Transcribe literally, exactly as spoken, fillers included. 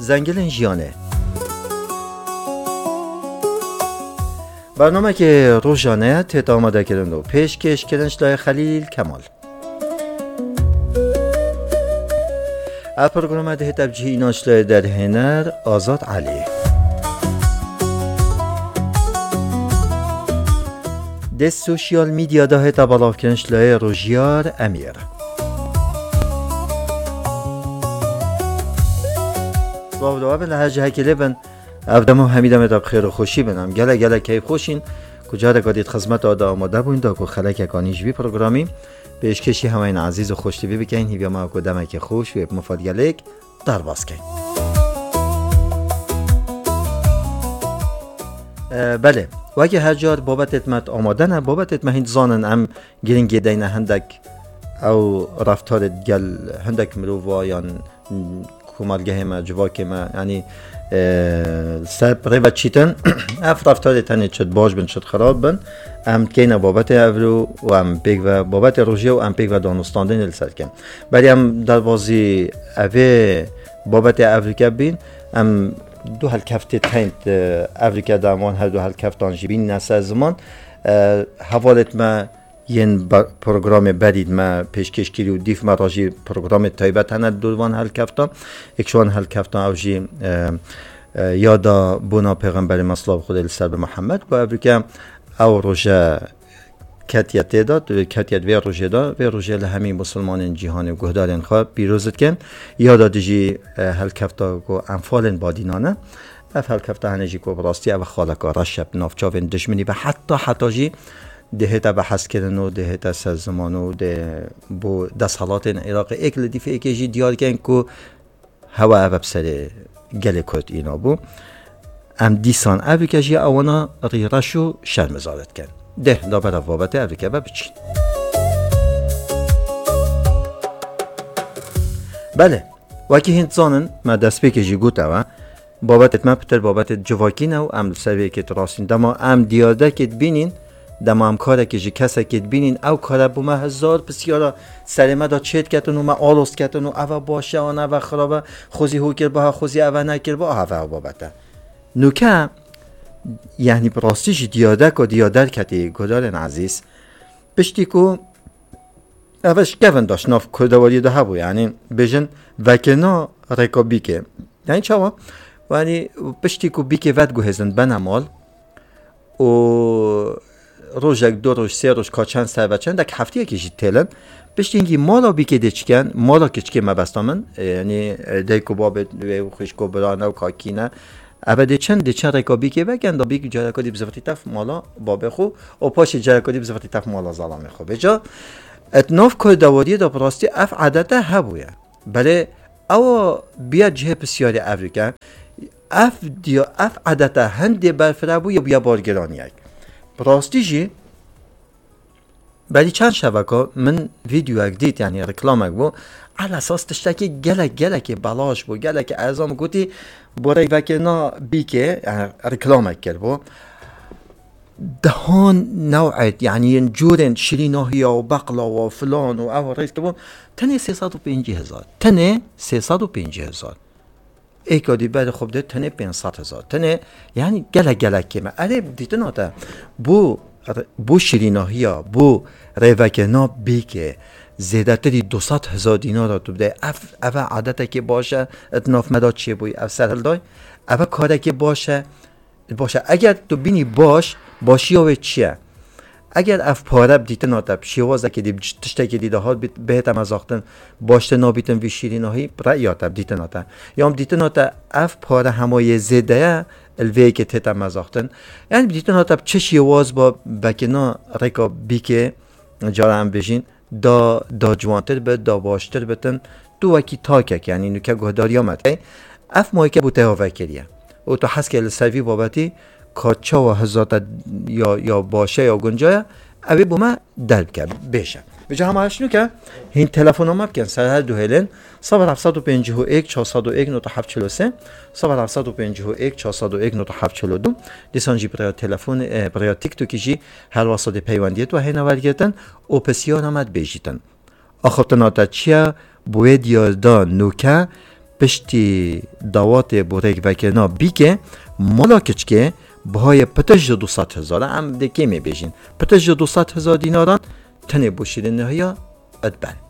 زنگل جیانه برنامه که روزانه تیت آماده کردن و پیشکش کردنش لای خلیل کمال. از پروگرام ده تبجیه ایناش لای در هنر آزاد علی. ده سوشیال میدیا ده تبالاف کردنش لای روژیار امیر. باودوها به لحجه هکله بن افدم و حمیدم اداب خیر و خوشی بنام گله گله کیف خوشین کجا را گادید خدمت آدا آماده بوین دا که خلک اکانیش بی پروگرامی پیش کشی همه این عزیز و خوشتی بکن هیویا ما که دمک خوش و مفاد گلک در باز کن. بله وقتی هر جار بابت اتمت آماده نه بابت اتمت هند زانن ام گرین گیدین هندک او رفتار گل هندک مروایان کمالگه ما جواک ما یعنی سب ریوت چیتن اف رفتار تنه چد باش بن چد خراب بن ام کینا بابت اولو و ام پیگ و بابت روژه و ام پیگ و دانستاندن السر کن بلی ام در بازی اوه بابت اولو بین ام دو هل کفت تایند اولو که دامان هر دو هل کفت آنجی بین نسا زمان حوالت ما ین پروگرام بدید ما پیشکش کردی و دیف ما راجی پروگرام تایبت هنر دوان هل کفتم اکشوان هل کفتم اوجی یادا بنا پیغمبر مصلاب خود السر به محمد با ابریکم او روژه کتیت داد کتیت وی روژه داد وی روژه لهمی مسلمان جهان گهدارین خواه بیروزد کن یادا دیجی هل کفتا گو انفال بادینانه اف هل کفتا هنجی کو براستی او خالکا رشب نافچاوین دشمنی و حتی حتی جی ده تا بحث کردن و ده تا سازمان و ده با دست حالات عراق اکل دیفه اکیجی دیار کن که هوا او بسر گل کت اینا بو ام دیسان او کجی اوانا ریرشو شرم زارت کن ده لابر وابط او که بچین. بله وکی هند زانن ما دست بکجی گوت او بابت اتما پتر بابت جواکین او ام سوی که تراسین دما ام دیاده که بینین دما هم کاره که جی کسا که بینین او کاره بو ما هزار بسیارا سرمه دا چید کتن و ما آلوز کتن و او باشه آن او خرابه خوزی هو کر با خوزی او نکر با او بابته نوکه یعنی براستیش دیاده که دیادر کتی گدارن عزیز پشتی که اوش گفن داشت ناف کردواری ده بو یعنی بجن وکنا رکابی که یعنی چاوا یعنی پشتی که بی که ود گو هزن بنمال و روزک دو روز سه روز کاچند سر و چند دک هفته یکیشی تلن بشتی اینگی مالا بی که دیچکن مالا کچکه مبستامن یعنی دیکو باب و خوشکو برانه و کاکینه ابد چند دیچن رکابی که بگن دا بی که جرکادی بزرتی تف مالا باب خو و پاش جرکادی بزرتی تف مالا ظلام خو بجا اتناف که دواری دا براستی اف عادته هبویه بله او بیا جه بسیاری افریکا اف دیا اف عادته هندی برفرابو یا بیا بارگرانی یک براستی جی بعدی چند شبکه من ویدیو اک دید یعنی رکلام اک بو على اساس تشتکی گلک گلک بلاش بو گلک ارزام گوتی برای وکنا بی که رکلام اک کرد بو دهان نوعیت یعنی جورن شیریناهی و بقلا و فلان و او ریس که بو تنه سیصد و پنجی هزار تنه سیصد و پنجی هزار ایکادی بعد خوب ده تنه پنصد هزار تنه یعنی گلک گلک که من اره دیتن آتا بو بو شیریناهی ها بو روکنا بی که زیده تری دوصد هزار دینار را تو بده اف اف عادته که باشه اتناف مداد چیه بوی اف سرحل دای اف کاره که باشه باشه اگر تو بینی باش باشی او چیه اگر اف پاره دیتن آتا شیوازه که دی تشته که دیده ها بهتم از آختن باشته نابیتن وی شیریناهی برای آتا دیتن آتا یا هم دیتن آتا اف پاره همای زیده الوی که تیتم از آختن یعنی دیتن آتا چه شیواز با بکنا ریکا بی که جاره هم بجین دا دا جوانتر به دا باشتر بتن تو وکی تاکک یعنی نوکه گهداری آمد اف مایی که بوته ها وکریه او تو حس که لسوی بابتی کاچا و هزارت یا یا باشه یا گنجای اوی بو ما درب کرد بشه بجا همه هشنو که این تلفن هم بکن سر هر دو هلن صفر هفتصد و پنجاه و یک چهارصد و یک نود و هفت چهل و سه صفر هفتصد و پنجاه و یک چهارصد و یک نود و هفت چهل و دو دیسانجی برای تلفن برای تیک توکی جی هر واسطه پیوندیت و هی نور گرتن او پسیار آمد بیجیتن آخوتن آتا چیه بوید یازده نوکه پشتی دوات بوریک وکنا بی که مالا کچکه بهای پتش دو ست هزار هم دکی می بیشین پتش دو ست هزار دیناران تنه بوشیرنه های ادبن